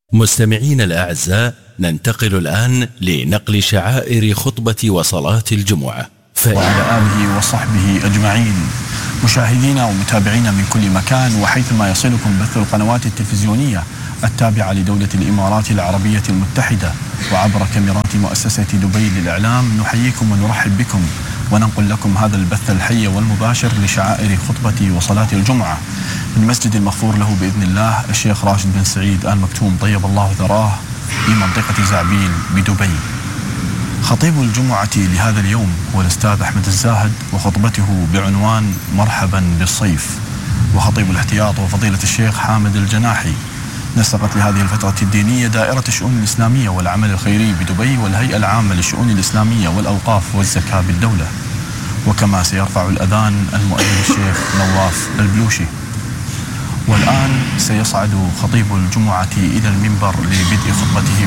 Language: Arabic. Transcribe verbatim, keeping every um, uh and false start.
مستمعين الأعزاء، ننتقل الآن لنقل شعائر خطبة وصلاة الجمعة. وعلى آله وصحبه أجمعين. مشاهدينا ومتابعينا من كل مكان وحيثما يصلكم بث القنوات التلفزيونية التابعة لدولة الإمارات العربية المتحدة وعبر كاميرات مؤسسة دبي للإعلام، نحييكم ونرحب بكم وننقل لكم هذا البث الحي والمباشر لشعائر خطبة وصلاة الجمعة من مسجد المغفور له بإذن الله الشيخ راشد بن سعيد آل مكتوم طيب الله ثراه في منطقة زعبيل بدبي. خطيب الجمعة لهذا اليوم هو الأستاذ أحمد الزاهد، وخطبته بعنوان مرحبا بالصيف. وخطيب الاحتياط وفضيلة الشيخ حامد الجناحي. نسقت لهذه الفترة الدينية دائرة الشؤون الإسلامية والعمل الخيري بدبي والهيئة العامة للشؤون الإسلامية والأوقاف والزكاة بالدولة. وكما سيرفع الأذان المؤذن الشيخ نواف البلوشي. والآن سيصعد خطيب الجمعة إلى المنبر لبدء خطبته